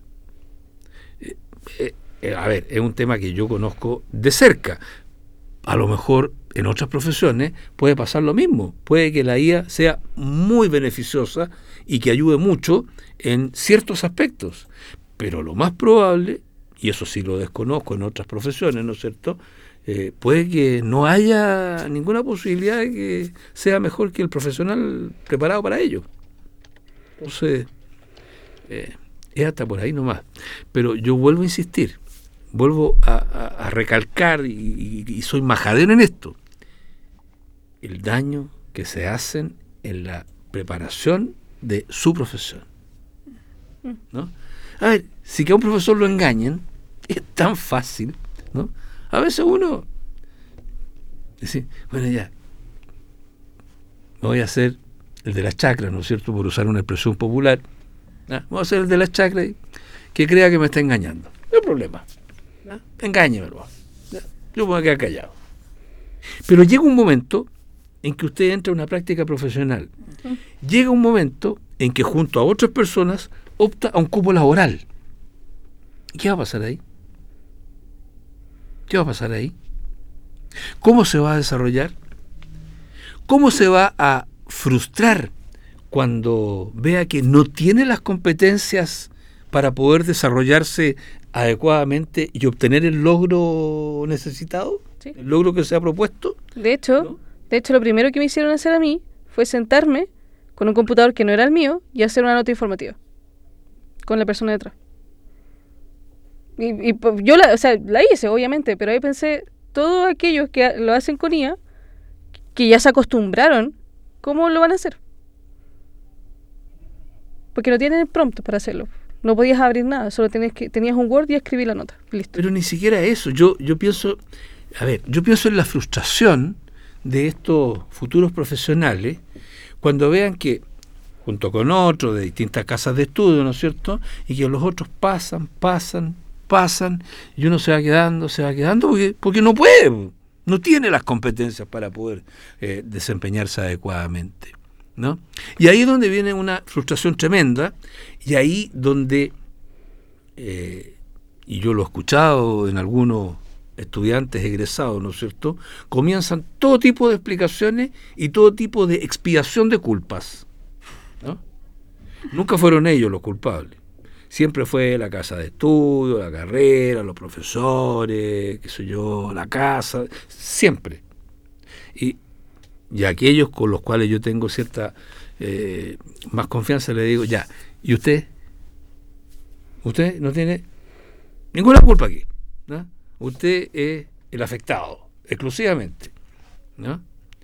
A ver, es un tema que yo conozco de cerca. A lo mejor en otras profesiones puede pasar lo mismo. Puede que la IA sea muy beneficiosa y que ayude mucho en ciertos aspectos. Pero lo más probable, y eso sí lo desconozco en otras profesiones, ¿no es cierto?, puede que no haya ninguna posibilidad de que sea mejor que el profesional preparado para ello. Entonces, es hasta por ahí nomás. Pero yo vuelvo a insistir, vuelvo a recalcar, y soy majadero en esto, el daño que se hacen en la preparación de su profesión, ¿no? A ver, si que a un profesor lo engañen, es tan fácil, ¿no? A veces uno dice, bueno, ya, me voy a hacer el de las chacras, ¿no es cierto?, por usar una expresión popular. Voy a hacer el de las chacras que crea que me está engañando. No hay problema. Engáñemelo. Yo me voy a quedar callado. Pero llega un momento en que usted entra a una práctica profesional. Llega un momento en que junto a otras personas opta a un cupo laboral. ¿Qué va a pasar ahí? ¿Qué va a pasar ahí? ¿Cómo se va a desarrollar? ¿Cómo se va a frustrar cuando vea que no tiene las competencias para poder desarrollarse adecuadamente y obtener el logro necesitado? ¿Sí? ¿El logro que se ha propuesto? De hecho, lo primero que me hicieron hacer a mí fue sentarme con un computador que no era el mío y hacer una nota informativa con la persona detrás. Y yo la hice, obviamente, pero ahí pensé, todos aquellos que lo hacen con IA, que ya se acostumbraron, ¿cómo lo van a hacer? Porque no tienen el prompt para hacerlo. No podías abrir nada, solo tenías un Word y escribir la nota. Listo. Pero ni siquiera eso. Yo pienso en la frustración de estos futuros profesionales cuando vean que junto con otros de distintas casas de estudio, ¿no es cierto? Y que los otros pasan, y uno se va quedando porque no puede, no tiene las competencias para poder desempeñarse adecuadamente, ¿no? Y ahí es donde viene una frustración tremenda, y ahí donde, y yo lo he escuchado en algunos estudiantes egresados, ¿no es cierto?, comienzan todo tipo de explicaciones y todo tipo de expiación de culpas, ¿no? Nunca fueron ellos los culpables. Siempre fue la casa de estudio, la carrera, los profesores, qué sé yo, la casa, siempre. Y aquellos con los cuales yo tengo cierta más confianza, le digo, ya, ¿y usted? Usted no tiene ninguna culpa aquí, ¿no? Usted es el afectado, exclusivamente, ¿no?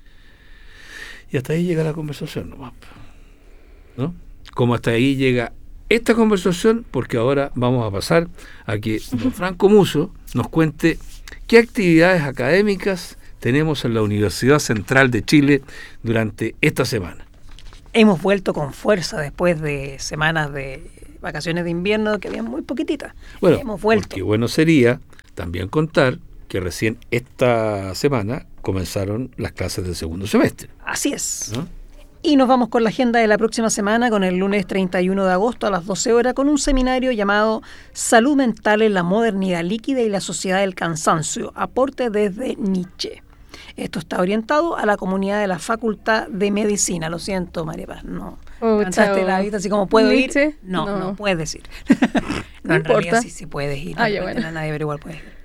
Y hasta ahí llega la conversación nomás, ¿no? Como hasta ahí llega esta conversación, porque ahora vamos a pasar a que don Franco Musso nos cuente qué actividades académicas tenemos en la Universidad Central de Chile durante esta semana. Hemos vuelto con fuerza después de semanas de vacaciones de invierno que habían muy poquititas. Bueno, hemos vuelto. Porque bueno sería también contar que recién esta semana comenzaron las clases del segundo semestre. Así es. ¿No? Y nos vamos con la agenda de la próxima semana, con el lunes 31 de agosto a las 12 horas, con un seminario llamado Salud Mental en la Modernidad Líquida y la Sociedad del Cansancio, aporte desde Nietzsche. Esto está orientado a la comunidad de la Facultad de Medicina. Lo siento, María Paz, no. Cantaste la vida así como puedo Nietzsche, ir. No puedes ir. No en importa. realidad sí puedes ir. No ya, bueno. a nadie, pero igual puedes ir.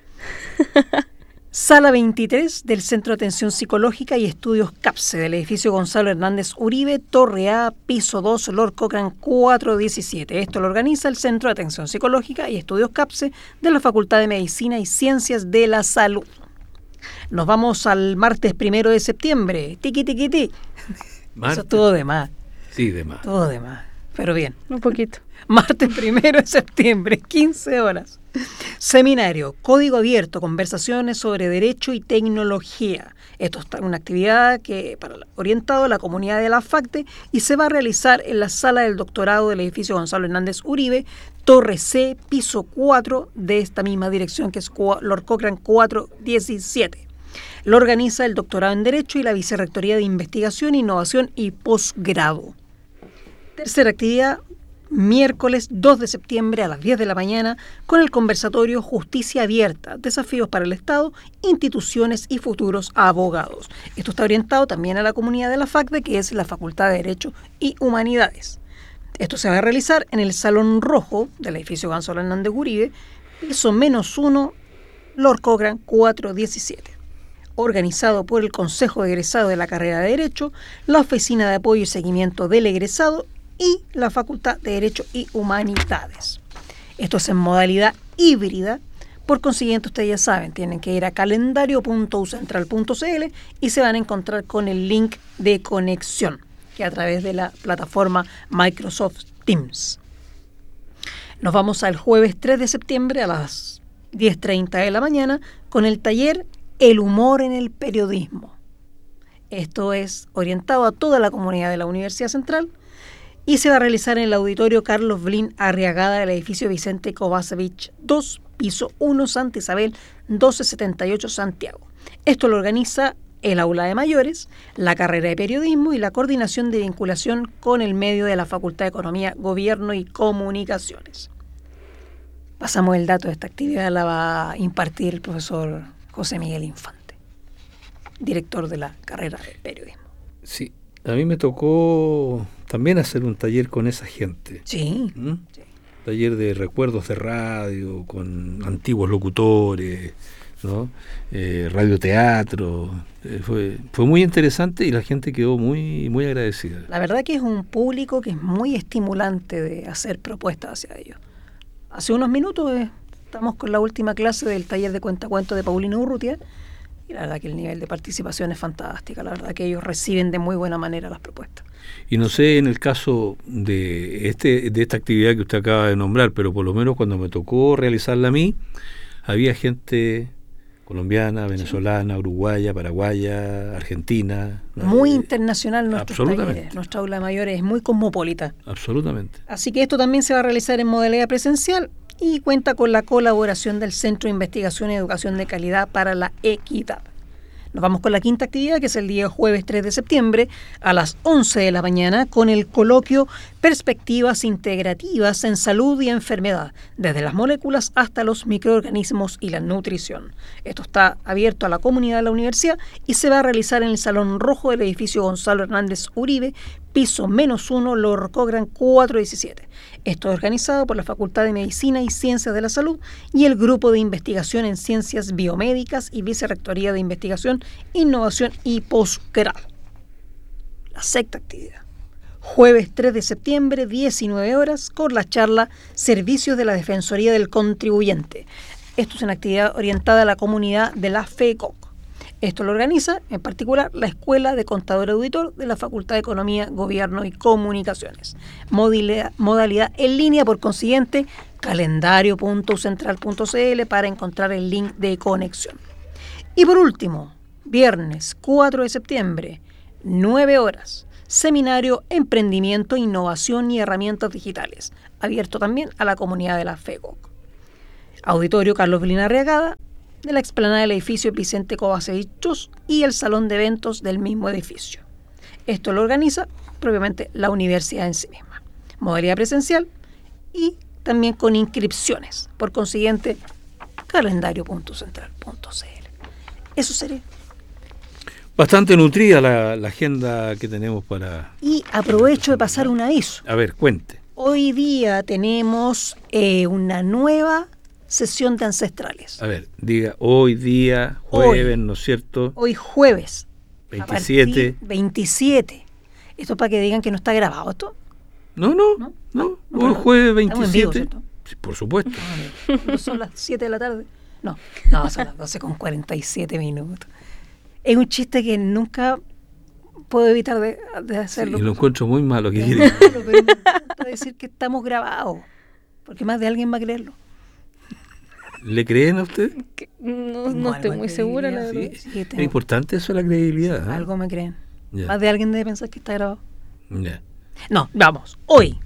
Sala 23 del Centro de Atención Psicológica y Estudios CAPSE del edificio Gonzalo Hernández Uribe, Torre A, piso 2, Lord Cochrane 417. Esto lo organiza el Centro de Atención Psicológica y Estudios CAPSE de la Facultad de Medicina y Ciencias de la Salud. Nos vamos al martes 1 de septiembre. Tiqui. Eso estuvo de más. Sí, de más. Todo de más. Pero bien. Un poquito. Martes 1 de septiembre, 15 horas. Seminario, Código Abierto, conversaciones sobre Derecho y Tecnología. Esto está una actividad que orientado a la comunidad de la FACTE y se va a realizar en la sala del doctorado del edificio Gonzalo Hernández Uribe, Torre C, piso 4 de esta misma dirección que es Lord Cochrane 417. Lo organiza el doctorado en Derecho y la Vicerrectoría de Investigación, Innovación y Posgrado. Tercera actividad, miércoles 2 de septiembre a las 10 de la mañana con el conversatorio Justicia Abierta, desafíos para el Estado, instituciones y futuros abogados. Esto está orientado también a la comunidad de la FACTE, que es la Facultad de Derecho y Humanidades. Esto se va a realizar en el Salón Rojo del edificio Gonzalo Hernández Uribe, piso -1, Lord Cochrane 417. Organizado por el Consejo de Egresado de la carrera de Derecho, la Oficina de Apoyo y Seguimiento del Egresado y la Facultad de Derecho y Humanidades. Esto es en modalidad híbrida, por consiguiente ustedes ya saben, tienen que ir a calendario.ucentral.cl y se van a encontrar con el link de conexión, que a través de la plataforma Microsoft Teams. Nos vamos al jueves 3 de septiembre a las 10:30 de la mañana con el taller El humor en el periodismo. Esto es orientado a toda la comunidad de la Universidad Central y se va a realizar en el auditorio Carlos Blin Arriagada del edificio Vicente Kovacevic 2, piso 1, Santa Isabel 1278, Santiago. Esto lo organiza el Aula de Mayores, la carrera de Periodismo y la Coordinación de Vinculación con el Medio de la Facultad de Economía, Gobierno y Comunicaciones. Pasamos el dato de esta actividad, la va a impartir el profesor José Miguel Infante, director de la carrera de Periodismo. Sí, a mí me tocó también hacer un taller con esa gente. Sí. Sí. Taller de recuerdos de radio, con antiguos locutores, ¿no? Radioteatro. Fue muy interesante y la gente quedó muy agradecida. La verdad que es un público que es muy estimulante de hacer propuestas hacia ellos. Hace unos minutos estamos con la última clase del taller de cuentacuentos de Paulino Urrutia y la verdad que el nivel de participación es fantástico. La verdad que ellos reciben de muy buena manera las propuestas. Y no sé en el caso de esta actividad que usted acaba de nombrar, pero por lo menos cuando me tocó realizarla a mí, había gente colombiana, venezolana, uruguaya, paraguaya, argentina. Muy internacional nuestros absolutamente. talleres. Nuestra aula de mayores es muy cosmopolita. Absolutamente. Así que esto también se va a realizar en modalidad presencial y cuenta con la colaboración del Centro de Investigación y Educación de Calidad para la Equidad. Nos vamos con la quinta actividad, que es el día jueves 3 de septiembre a las 11 de la mañana con el coloquio Perspectivas Integrativas en Salud y Enfermedad, desde las moléculas hasta los microorganismos y la nutrición. Esto está abierto a la comunidad de la universidad y se va a realizar en el Salón Rojo del edificio Gonzalo Hernández Uribe, piso -1, Lord Cochrane 417. Esto es organizado por la Facultad de Medicina y Ciencias de la Salud y el Grupo de Investigación en Ciencias Biomédicas y Vicerrectoría de Investigación, Innovación y Posgrado. La sexta actividad. Jueves 3 de septiembre, 19 horas, con la charla Servicios de la Defensoría del Contribuyente. Esto es una actividad orientada a la comunidad de la FECOC. Esto lo organiza, en particular, la Escuela de Contador Auditor de la Facultad de Economía, Gobierno y Comunicaciones. Modalidad en línea, por consiguiente, calendario.ucentral.cl para encontrar el link de conexión. Y por último, viernes 4 de septiembre, 9 horas, seminario Emprendimiento, Innovación y Herramientas Digitales, abierto también a la comunidad de la FECOC. Auditorio Carlos Belín Arriagada, de la explanada del edificio Vicente Kovacevic y el salón de eventos del mismo edificio. Esto lo organiza propiamente la universidad en sí misma. Modalidad presencial y también con inscripciones. Por consiguiente, calendario.central.cl. Eso sería. Bastante nutrida la agenda que tenemos para... Y aprovecho de pasar un aviso. A ver, cuente. Hoy día tenemos una nueva sesión de ancestrales. A ver, diga, hoy día, jueves, ¿no es cierto? Hoy jueves. 27. 27. Esto es para que digan que no está grabado esto. No, hoy jueves 27. Estamos en vivo, ¿cierto? Sí, por supuesto. No son las 7 de la tarde. No, son las 12:47. Es un chiste que nunca puedo evitar de hacerlo. Y lo encuentro muy malo. Que pero no me gusta decir que estamos grabados, porque más de alguien va a creerlo. ¿Le creen a usted? No estoy muy segura, la verdad. Sí, es importante eso, la credibilidad. Algo me creen. Ya. Más de alguien debe pensar que está grabado. Ya. No, vamos. Hoy,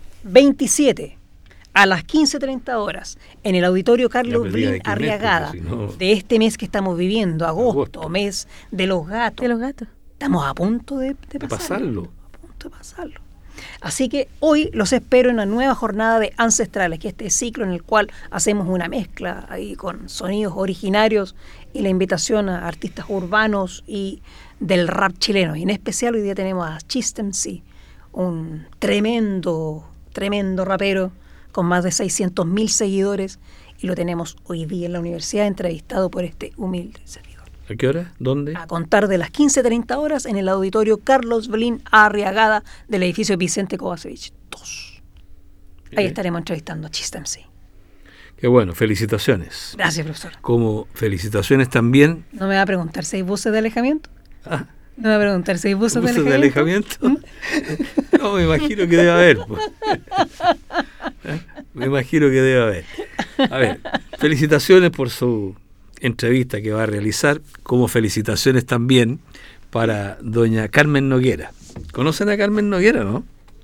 27, a las 15:30 horas, en el auditorio Carlos Blin Arriagada, de este mes que estamos viviendo, agosto, mes de los gatos. De los gatos. Estamos a punto de pasarlo. A punto de pasarlo. Así que hoy los espero en una nueva jornada de Ancestrales, que es este ciclo en el cual hacemos una mezcla ahí con sonidos originarios y la invitación a artistas urbanos y del rap chileno. Y en especial hoy día tenemos a Chistem C, un tremendo rapero con más de 600.000 seguidores, y lo tenemos hoy día en la universidad entrevistado por este humilde servidor. ¿A qué hora? ¿Dónde? A contar de las 15:30 horas en el auditorio Carlos Blin Arriagada del edificio Vicente Kovacevic 2. Ahí estaremos entrevistando a Chistem C. Qué bueno, felicitaciones. Gracias, profesor. Como felicitaciones también. ¿No me va a preguntar si hay buses de alejamiento? Ah, ¿No me va a preguntar si hay buses de ¿buses alejamiento? de alejamiento? No, me imagino que debe haber. Pues. Me imagino que debe haber. A ver, felicitaciones por su entrevista que va a realizar, como felicitaciones también para doña Carmen Noguera. ¿Conocen a Carmen Noguera, no?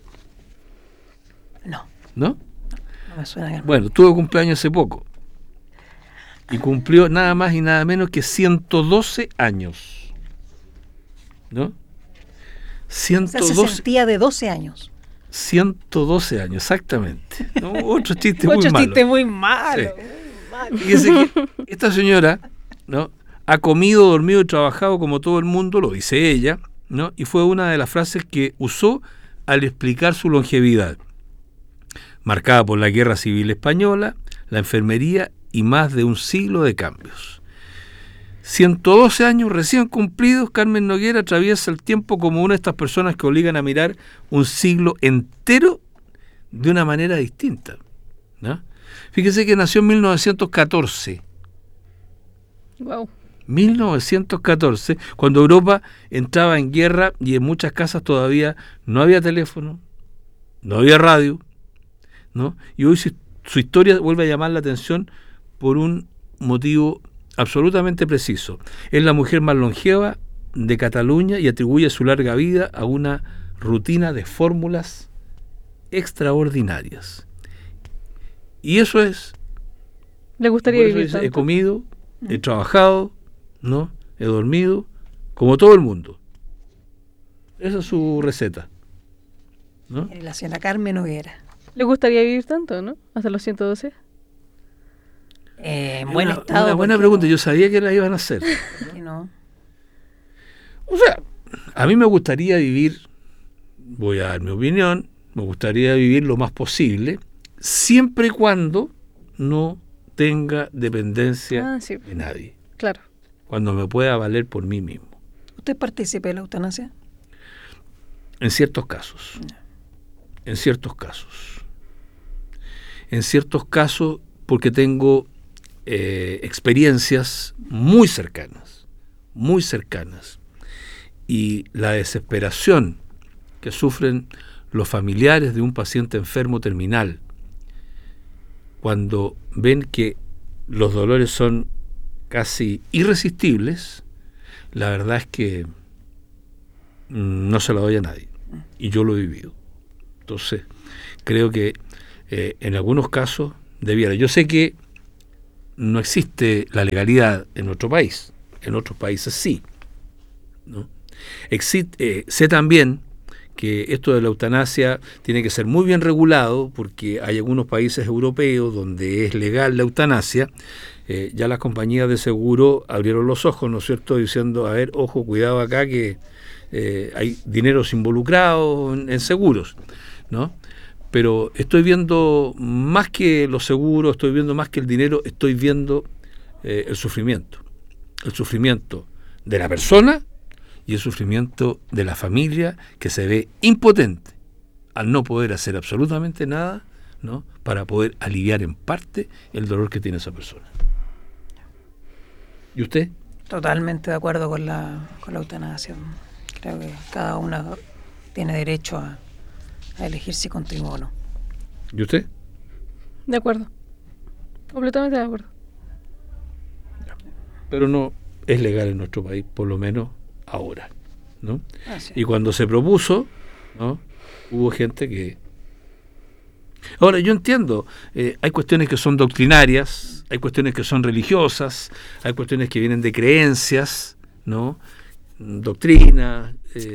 No. ¿No? No me suena. Bueno, tuvo cumpleaños hace poco y cumplió nada más y nada menos que 112 años. ¿No? 112. Se sentía de 12 años. 112 años, exactamente. ¿No? Otro chiste muy Otro malo. chiste muy malo. Sí. Fíjese que esta señora, ¿no?, ha comido, dormido y trabajado como todo el mundo, lo dice ella, ¿no?, y fue una de las frases que usó al explicar su longevidad, marcada por la Guerra Civil Española, la enfermería y más de un siglo de cambios. 112 años recién cumplidos, Carmen Noguera atraviesa el tiempo como una de estas personas que obligan a mirar un siglo entero de una manera distinta, ¿no? Fíjese que nació en 1914. Wow. 1914, cuando Europa entraba en guerra y en muchas casas todavía no había teléfono, no había radio, ¿no? Y hoy su historia vuelve a llamar la atención por un motivo absolutamente preciso. Es la mujer más longeva de Cataluña y atribuye su larga vida a una rutina de fórmulas extraordinarias. Y eso es... ¿Le gustaría por eso vivir dice, tanto? he comido, he trabajado, ¿no? He dormido, como todo el mundo. Esa es su receta, ¿no? La señora Carmen Noguera. ¿Le gustaría vivir tanto, no? Hasta los 112. En buen Una estado. buena porque pregunta, yo sabía que la iban a hacer. no. O sea, a mí me gustaría vivir, voy a dar mi opinión, me gustaría vivir lo más posible, siempre y cuando no tenga dependencia Sí, de nadie, claro. cuando me pueda valer por mí mismo. ¿Usted participa en la eutanasia? En ciertos casos. En ciertos casos. En ciertos casos porque tengo experiencias muy cercanas. Y la desesperación que sufren los familiares de un paciente enfermo terminal cuando ven que los dolores son casi irresistibles, la verdad es que no se la doy a nadie. Y yo lo he vivido. Entonces, creo que en algunos casos debiera. Yo sé que no existe la legalidad en nuestro país. En otros países sí, ¿no? Sé también que esto de la eutanasia tiene que ser muy bien regulado porque hay algunos países europeos donde es legal la eutanasia. Ya las compañías de seguro abrieron los ojos, ¿no es cierto?, diciendo, a ver, ojo, cuidado acá que hay dineros involucrados en seguros, ¿no? Pero estoy viendo más que los seguros, estoy viendo más que el dinero, estoy viendo el sufrimiento de la persona y el sufrimiento de la familia que se ve impotente al no poder hacer absolutamente nada, ¿no?, para poder aliviar en parte el dolor que tiene esa persona. ¿Y usted? Totalmente de acuerdo con la eutanasia. Creo que cada uno tiene derecho a elegir si continúa o no. ¿Y usted? De acuerdo. Completamente de acuerdo. Pero no es legal en nuestro país, por lo menos ahora, ¿no? Sí. Y cuando se propuso, ¿no?, hubo gente que... Ahora, yo entiendo, hay cuestiones que son doctrinarias, hay cuestiones que son religiosas, hay cuestiones que vienen de creencias, ¿no?, doctrinas,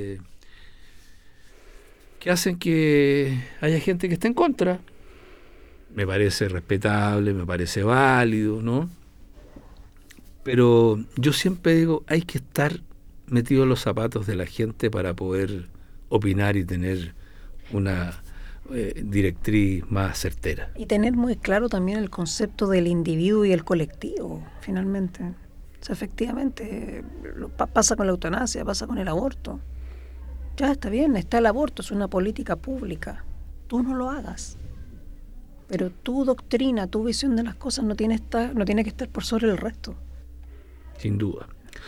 que hacen que haya gente que esté en contra. Me parece respetable, me parece válido, ¿no? Pero yo siempre digo, hay que estar metido en los zapatos de la gente para poder opinar y tener una directriz más certera. Y tener muy claro también el concepto del individuo y el colectivo, finalmente. O sea, efectivamente, pasa con la eutanasia, pasa con el aborto. Ya está bien, está el aborto, es una política pública. Tú no lo hagas. Pero tu doctrina, tu visión de las cosas no tiene que estar por sobre el resto. Sin duda.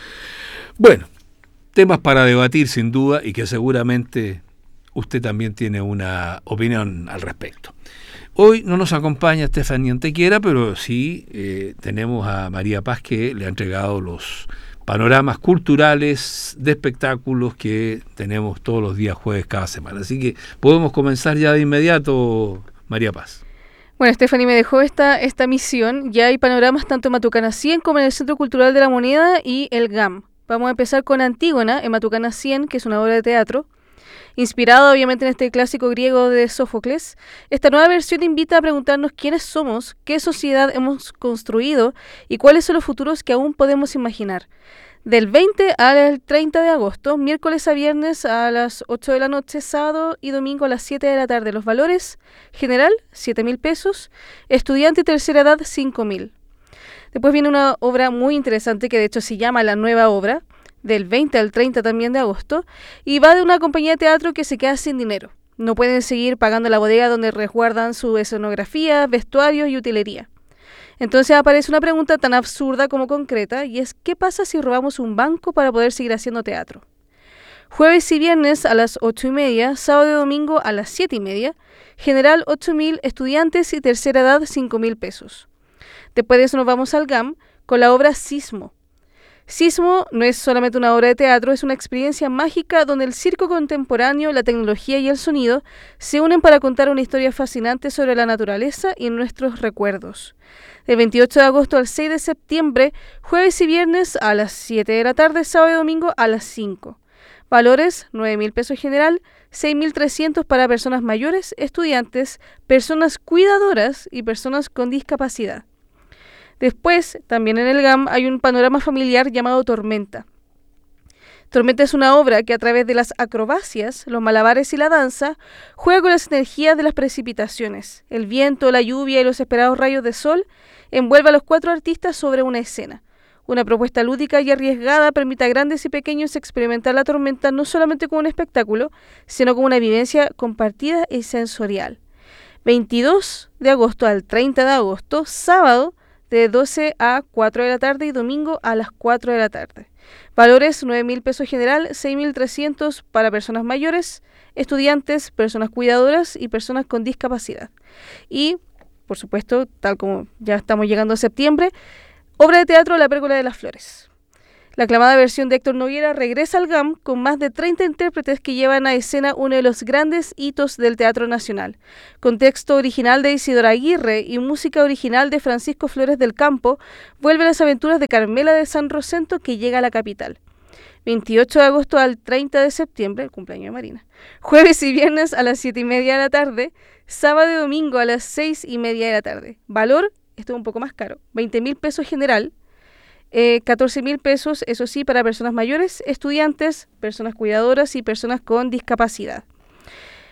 Bueno, temas para debatir sin duda y que seguramente usted también tiene una opinión al respecto. Hoy no nos acompaña Estefanía Antequera, pero sí tenemos a María Paz, que le ha entregado los panoramas culturales de espectáculos que tenemos todos los días jueves cada semana. Así que podemos comenzar ya de inmediato, María Paz. Bueno, Stephanie me dejó esta misión. Ya hay panoramas tanto en Matucana 100 como en el Centro Cultural de la Moneda y el GAM. Vamos a empezar con Antígona en Matucana 100, que es una obra de teatro, inspirada obviamente en este clásico griego de Sófocles. Esta nueva versión invita a preguntarnos quiénes somos, qué sociedad hemos construido y cuáles son los futuros que aún podemos imaginar. Del 20 al 30 de agosto, miércoles a viernes a las 8 de la noche, sábado y domingo a las 7 de la tarde. Los valores: general, 7.000 pesos, estudiante y tercera edad, 5.000. Después viene una obra muy interesante que de hecho se llama La Nueva Obra, del 20 al 30 también de agosto, y va de una compañía de teatro que se queda sin dinero. No pueden seguir pagando la bodega donde resguardan su escenografía, vestuarios y utilería. Entonces aparece una pregunta tan absurda como concreta, y es: ¿qué pasa si robamos un banco para poder seguir haciendo teatro? Jueves y viernes a las 8:30, sábado y domingo a las 7:30, general 8.000, estudiantes y tercera edad 5.000 pesos. Después de eso nos vamos al GAM con la obra Sismo. Sismo no es solamente una obra de teatro, es una experiencia mágica donde el circo contemporáneo, la tecnología y el sonido se unen para contar una historia fascinante sobre la naturaleza y nuestros recuerdos. Del 28 de agosto al 6 de septiembre, jueves y viernes a las 7 de la tarde, sábado y domingo a las 5. Valores: 9.000 pesos general, 6.300 para personas mayores, estudiantes, personas cuidadoras y personas con discapacidad. Después, también en el GAM, hay un panorama familiar llamado Tormenta. Tormenta es una obra que a través de las acrobacias, los malabares y la danza, juega con las energías de las precipitaciones. El viento, la lluvia y los esperados rayos de sol envuelve a los 4 artistas sobre una escena. Una propuesta lúdica y arriesgada permite a grandes y pequeños experimentar la tormenta no solamente como un espectáculo, sino como una vivencia compartida y sensorial. 22 de agosto al 30 de agosto, sábado, de 12 a 4 de la tarde y domingo a las 4 de la tarde. Valores: 9.000 pesos general, 6.300 para personas mayores, estudiantes, personas cuidadoras y personas con discapacidad. Y, por supuesto, tal como ya estamos llegando a septiembre, obra de teatro La Pérgola de las Flores. La aclamada versión de Héctor Noguera regresa al GAM con más de 30 intérpretes que llevan a escena uno de los grandes hitos del teatro nacional. Con texto original de Isidora Aguirre y música original de Francisco Flores del Campo, vuelven las aventuras de Carmela de San Rosendo, que llega a la capital. 28 de agosto al 30 de septiembre, el cumpleaños de Marina. Jueves y viernes a las 7:30 de la tarde, sábado y domingo a las 6:30 de la tarde. Valor: esto es un poco más caro, 20.000 pesos general, 14.000 pesos, eso sí, para personas mayores, estudiantes, personas cuidadoras y personas con discapacidad.